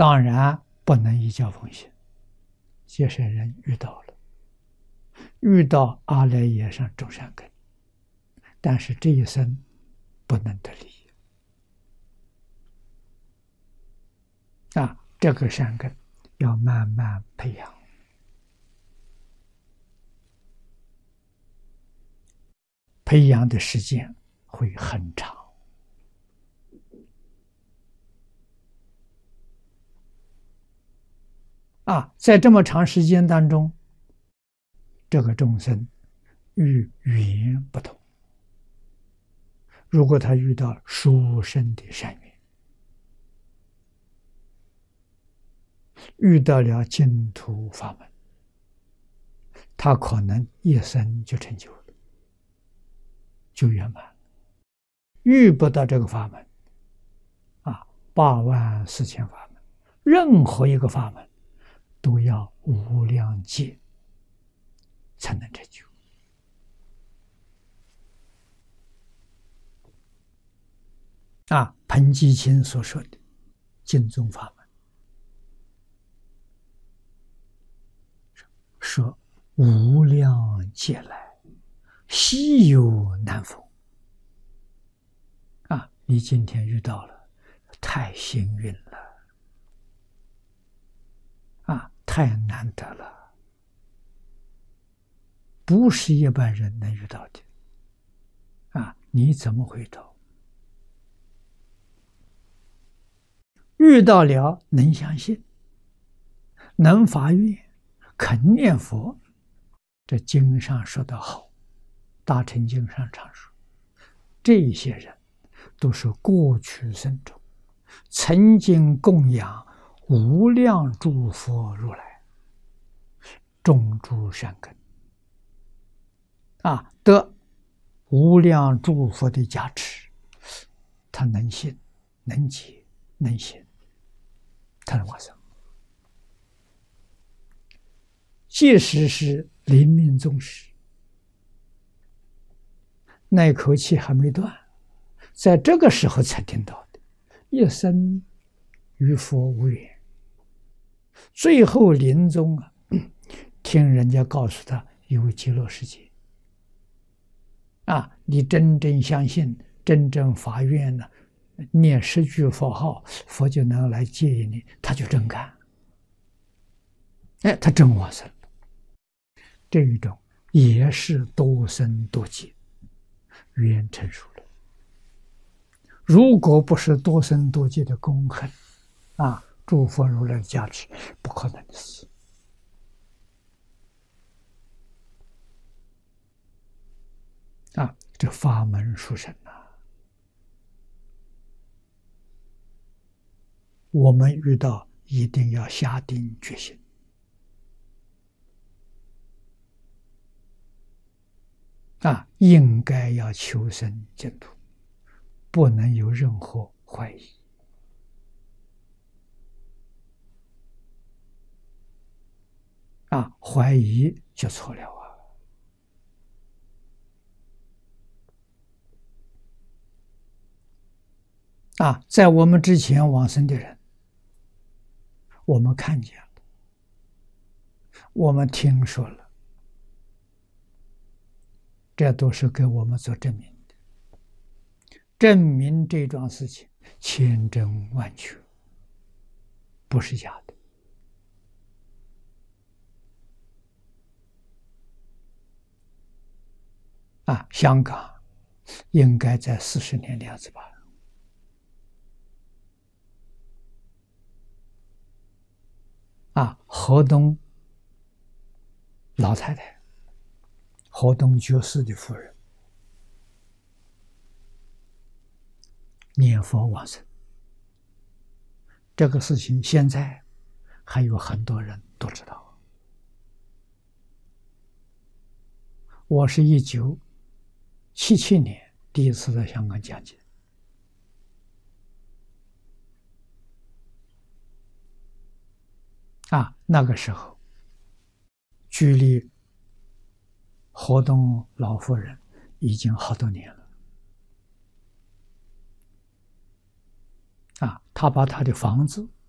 当然不能依教奉行。接生人遇到了，遇到阿赖耶上种善根，但是这一生不能得利益这个善根要慢慢培养，培养的时间会很长。在这么长时间当中，这个众生与缘不同。如果他遇到殊胜的善缘，遇到了净土法门，他可能一生就成就了，就圆满。遇不到这个法门84000法门，任何一个法门都要无量劫才能成就。彭基清所说的净宗法门，说无量劫来稀有难逢你今天遇到了，太幸运了太难得了，不是一般人能遇到的你怎么会到？遇到了能相信，能发愿，肯念佛，这经上说得好，大乘经上常说，这些人都是过去生中曾经供养无量诸佛如来，种诸善根得无量诸佛的加持，他能信能解能行，他能往生。即使是临命终时，那口气还没断，在这个时候才听到的，一生与佛无缘，最后临终听人家告诉他有极乐世界你真正相信，真正发愿了，念10句佛号，佛就能来接引你，他就真干，他真往生了。这一种也是多生多劫缘成熟了。如果不是多生多劫的功恨诸佛如来的加持，不可能的事。这法门殊胜我们遇到一定要下定决心应该要求生净土，不能有任何怀疑怀疑就错了在我们之前往生的人，我们看见了，我们听说了，这都是给我们做证明的，证明这桩事情千真万确，不是假的。香港应该在40年2次吧。河东老太太，河东觉士的夫人念佛往生，这个事情现在还有很多人都知道。我是1977年第一次在香港讲解那个时候距离河东老夫人已经好多年了他把他的房子